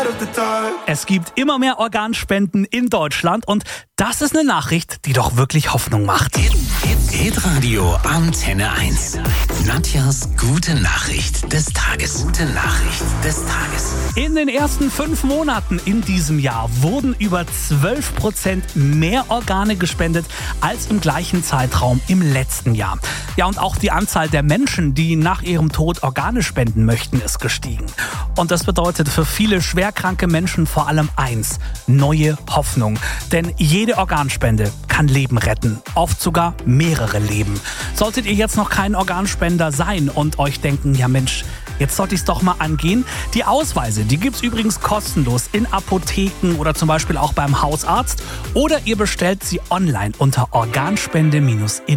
Es gibt immer mehr Organspenden in Deutschland und das ist eine Nachricht, die doch wirklich Hoffnung macht. Hitradio Antenne 1. Nadjas gute Nachricht des Tages. Gute Nachricht des Tages. In den ersten 5 Monaten in diesem Jahr wurden über 12% mehr Organe gespendet als im gleichen Zeitraum im letzten Jahr. Ja, und auch die Anzahl der Menschen, die nach ihrem Tod Organe spenden möchten, ist gestiegen. Und das bedeutet für viele schwerkranke Menschen vor allem eins: neue Hoffnung. Denn jede Organspende kann Leben retten, oft sogar mehrere Leben. Solltet ihr jetzt noch kein Organspender sein und euch denken, ja Mensch, jetzt sollte ich es doch mal angehen. Die Ausweise, die gibt's übrigens kostenlos in Apotheken oder zum Beispiel auch beim Hausarzt. Oder ihr bestellt sie online unter organspende-in